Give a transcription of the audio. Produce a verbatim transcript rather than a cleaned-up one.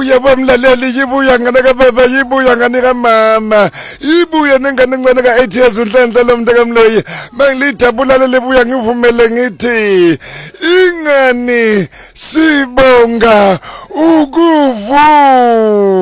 yibuya bamlaleli yibuya ngane kababa yibuya ngane kamama yibuya nengane encane ka eight years unhlanhla lo muntu kamloyi mangilidabulale libuya ngivumele ngithi ingani sibonga ukuvu